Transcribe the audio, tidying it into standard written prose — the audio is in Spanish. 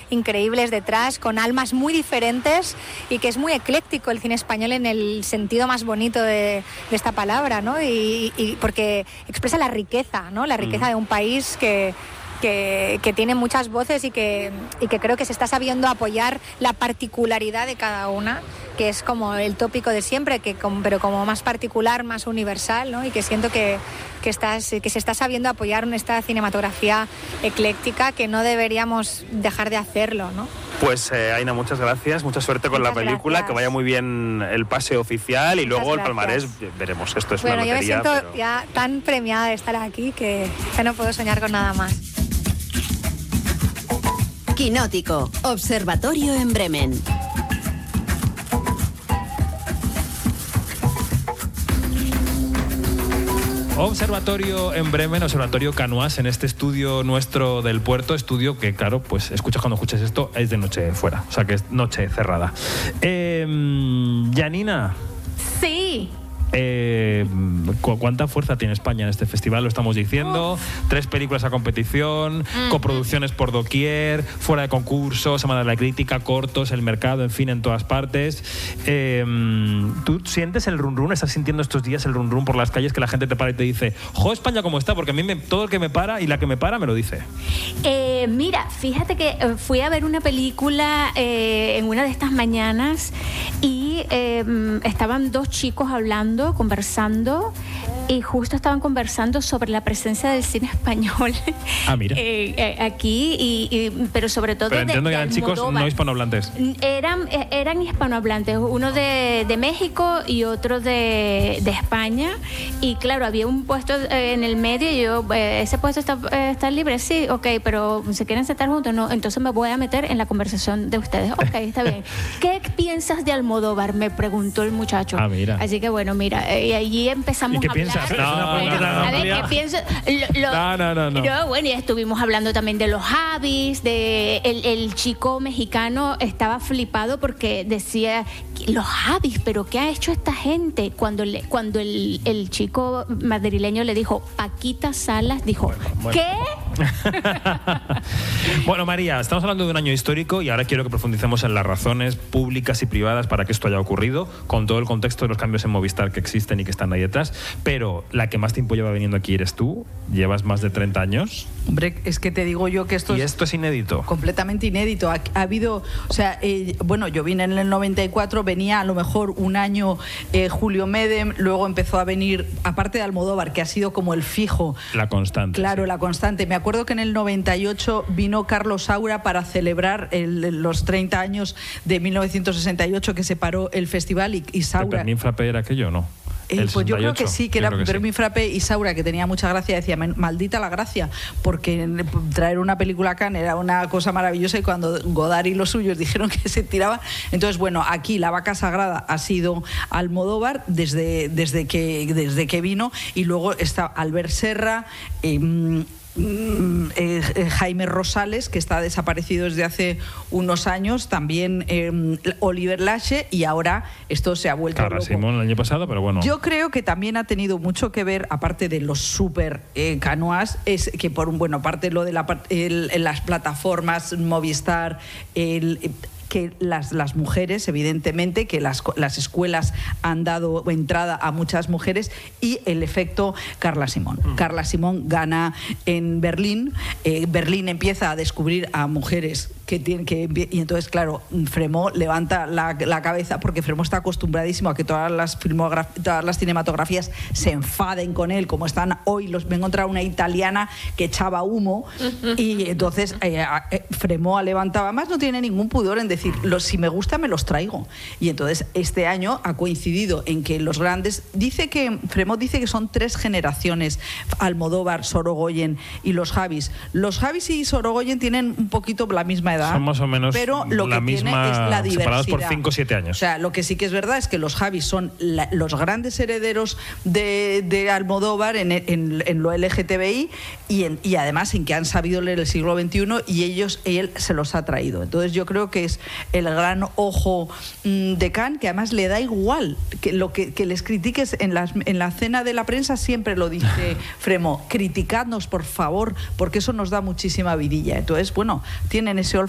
increíbles detrás, con almas muy diferentes, y que es muy ecléctico el cine español en el sentido más bonito de esta palabra, ¿no? Y porque expresa la riqueza, ¿no? La riqueza de un país que tiene muchas voces y que creo que se está sabiendo apoyar la particularidad de cada una, que es como el tópico de siempre, pero como más particular, más universal, ¿no? Y que siento que se está sabiendo apoyar en esta cinematografía ecléctica, que no deberíamos dejar de hacerlo, ¿no? Pues Aina, muchas gracias, mucha suerte con la película, que vaya muy bien el paseo oficial y luego el palmarés veremos. Esto es una lotería. Yo me siento ya tan premiada de estar aquí que ya no puedo soñar con nada más. Quinótico, Observatorio en Bremen. Observatorio en Bremen, Observatorio Canoas, en este estudio nuestro del puerto, estudio que, claro, pues escuchas cuando escuches esto, es de noche fuera, o sea que es noche cerrada. Janina. Sí. ¿Cuánta fuerza tiene España en este festival? Lo estamos diciendo. 3 películas a competición, coproducciones por doquier, fuera de concurso, Semana de la Crítica, cortos, el mercado, en fin, en todas partes. ¿Tú sientes el run run? ¿Estás sintiendo estos días el run run por las calles, que la gente te para y te dice, jo, España cómo está? Porque a mí todo el que me para y la que me para me lo dice. Mira, fíjate que fui a ver una película en una de estas mañanas y estaban 2 chicos conversando, y justo estaban conversando sobre la presencia del cine español aquí, pero sobre todo entiendo que eran chicos no hispanohablantes. Eran hispanohablantes, uno de México y otro de España, y claro, había un puesto en el medio y yo, ¿ese puesto está libre? Sí, ok, pero ¿se quieren sentar juntos? No, entonces me voy a meter en la conversación de ustedes. Ok, está bien. ¿Qué piensas de Almodóvar?, me preguntó el muchacho. Mira. Así que bueno, mira, y allí empezamos a hablar. A ver, ¿qué piensas? No, bueno, y estuvimos hablando también de los Javis, el chico mexicano estaba flipado porque decía, los Javis, ¿pero qué ha hecho esta gente? Cuando el chico madrileño le dijo, Paquita Salas, dijo, bueno. ¿Qué? Bueno, María, estamos hablando de un año histórico y ahora quiero que profundicemos en las razones públicas y privadas para que esto haya ocurrido, con todo el contexto de los cambios en Movistar que existen y que están ahí detrás. Pero la que más tiempo lleva viniendo aquí eres tú, llevas más de 30 años. Hombre, es que te digo yo que esto es inédito. Completamente inédito. Ha habido, o sea, bueno, yo vine en el 94, venía a lo mejor un año Julio Medem, luego empezó a venir, aparte de Almodóvar, que ha sido como el fijo. La constante. Claro, sí. La constante. Me acuerdo que en el 98 vino Carlos Saura para celebrar los 30 años de 1968 que se paró el festival y Saura... ¿Fermín Frappé era aquello o no? Pues yo creo que sí, que era Fermín Frappé y Saura, que tenía mucha gracia, decía, maldita la gracia, porque traer una película a Cannes era una cosa maravillosa, y cuando Godard y los suyos dijeron que se tiraba, entonces bueno, aquí la vaca sagrada ha sido Almodóvar desde que vino, y luego está Albert Serra, Jaime Rosales, que está desaparecido desde hace unos años, también Oliver Lache, y ahora esto se ha vuelto loco. Simón el año pasado, pero bueno. Yo creo que también ha tenido mucho que ver, aparte de los super canoas, es que aparte lo de las plataformas Movistar, que las mujeres, evidentemente, que las escuelas han dado entrada a muchas mujeres, y el efecto Carla Simón. Carla Simón gana en Berlín, Berlín empieza a descubrir a mujeres y entonces, claro, Fremont levanta la cabeza, porque Fremont está acostumbradísimo a que todas las cinematografías se enfaden con él, como están hoy. Me he encontrado una italiana que echaba humo, y entonces Fremont levantaba más, no tiene ningún pudor en decir, si me gusta me los traigo. Y entonces este año ha coincidido en que los grandes, Fremont dice que son 3 generaciones, Almodóvar, Sorogoyen y los Javis. Los Javis y Sorogoyen tienen un poquito la misma edad, son más o menos pero lo la que misma, tiene es la diversidad. Separados por 5 o 7 años. O sea, lo que sí que es verdad es que los Javis son los grandes herederos de Almodóvar en lo LGTBI, y además en que han sabido leer el siglo XXI, y él se los ha traído. Entonces yo creo que es el gran ojo de Cannes, que además le da igual que les critiques en la cena de la prensa, siempre lo dice Fremont, criticadnos por favor, porque eso nos da muchísima vidilla. Entonces, bueno, tienen ese